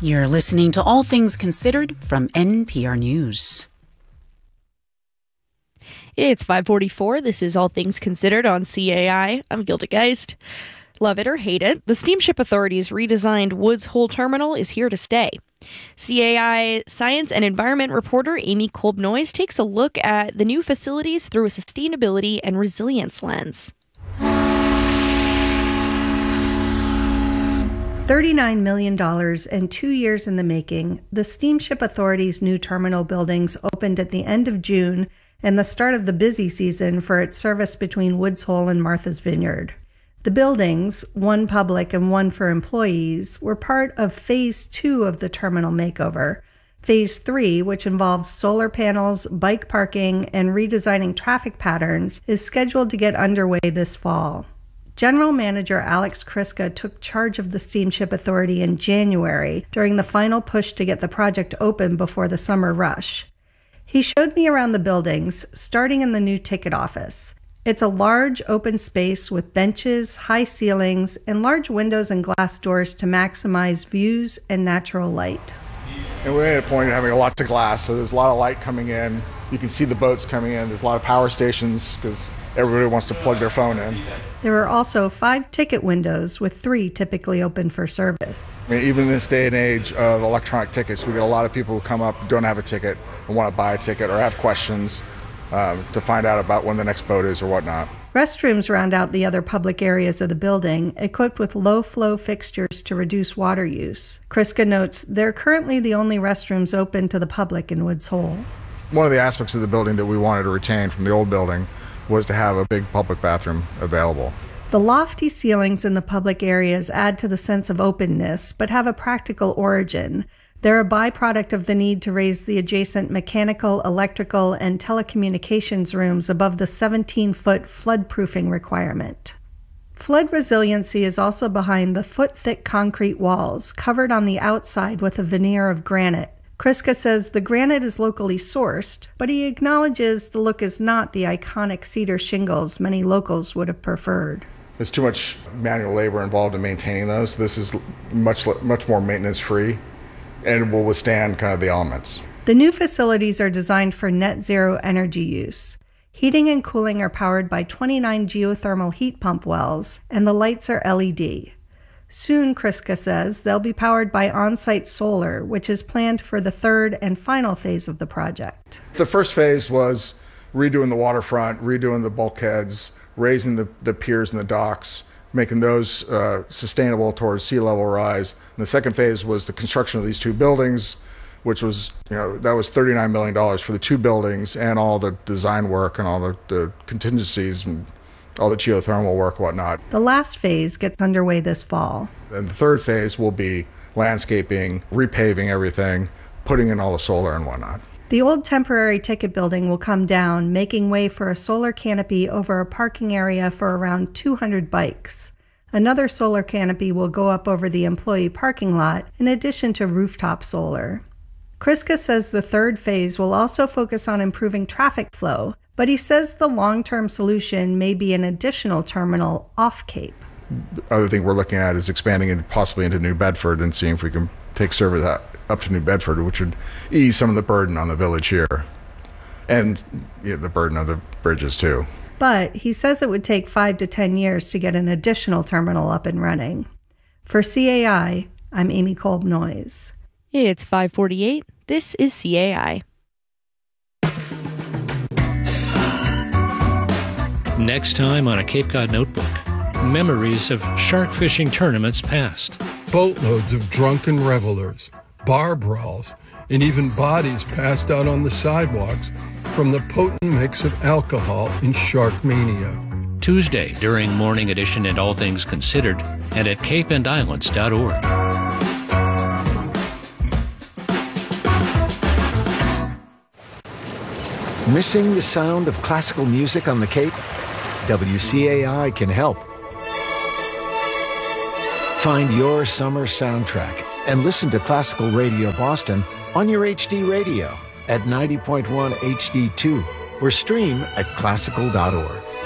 You're listening to All Things Considered from NPR News. It's 5:44. This is All Things Considered on CAI. I'm Gilda Geist. Love it or hate it, the Steamship Authority's redesigned Woods Hole Terminal is here to stay. CAI Science and Environment reporter Amy Kolb-Noyes takes a look at the new facilities through a sustainability and resilience lens. $39 million and 2 years in the making, the Steamship Authority's new terminal buildings opened at the end of June and the start of the busy season for its service between Woods Hole and Martha's Vineyard. The buildings, one public and one for employees, were part of Phase 2 of the terminal makeover. Phase 3, which involves solar panels, bike parking, and redesigning traffic patterns, is scheduled to get underway this fall. General Manager Alex Kryska took charge of the Steamship Authority in January during the final push to get the project open before the summer rush. He showed me around the buildings, starting in the new ticket office. It's a large open space with benches, high ceilings, and large windows and glass doors to maximize views and natural light. And we're at a point of having lots of glass, so there's a lot of light coming in. You can see the boats coming in. There's a lot of power stations because everybody wants to plug their phone in. There are also 5 ticket windows, with 3 typically open for service. I mean, even in this day and age of electronic tickets, we get a lot of people who come up, don't have a ticket, and want to buy a ticket or have questions to find out about when the next boat is or whatnot. Restrooms round out the other public areas of the building, equipped with low-flow fixtures to reduce water use. Kryska notes they're currently the only restrooms open to the public in Woods Hole. One of the aspects of the building that we wanted to retain from the old building was to have a big public bathroom available. The lofty ceilings in the public areas add to the sense of openness, but have a practical origin. They're a byproduct of the need to raise the adjacent mechanical, electrical, and telecommunications rooms above the 17-foot flood-proofing requirement. Flood resiliency is also behind the foot-thick concrete walls, covered on the outside with a veneer of granite. Kryska says the granite is locally sourced, but he acknowledges the look is not the iconic cedar shingles many locals would have preferred. There's too much manual labor involved in maintaining those. This is much more maintenance-free and will withstand kind of the elements. The new facilities are designed for net zero energy use. Heating and cooling are powered by 29 geothermal heat pump wells, and the lights are LED. Soon, Kryska says, they'll be powered by on-site solar, which is planned for the third and final phase of the project. The first phase was redoing the waterfront, redoing the bulkheads, raising the piers and the docks, making those sustainable towards sea level rise. And the second phase was the construction of these 2 buildings, which was, that was $39 million for the 2 buildings and all the design work and all the contingencies and all the geothermal work, whatnot. The last phase gets underway this fall. And the third phase will be landscaping, repaving everything, putting in all the solar and whatnot. The old temporary ticket building will come down, making way for a solar canopy over a parking area for around 200 bikes. Another solar canopy will go up over the employee parking lot, in addition to rooftop solar. Kryska says the third phase will also focus on improving traffic flow, but he says the long-term solution may be an additional terminal off Cape. The other thing we're looking at is expanding possibly into New Bedford and seeing if we can take service up to New Bedford, which would ease some of the burden on the village here and the burden of the bridges too. But he says it would take 5 to 10 years to get an additional terminal up and running. For CAI, I'm Amy Kolb-Noyes. It's 5:48. This is CAI. Next time on a Cape Cod Notebook, memories of shark fishing tournaments past. Boatloads of drunken revelers, bar brawls, and even bodies passed out on the sidewalks from the potent mix of alcohol in Sharkmania. Tuesday during Morning Edition and All Things Considered and at capeandislands.org. Missing the sound of classical music on the Cape? WCAI can help. Find your summer soundtrack and listen to Classical Radio Boston on your HD radio at 90.1 HD2 or stream at classical.org.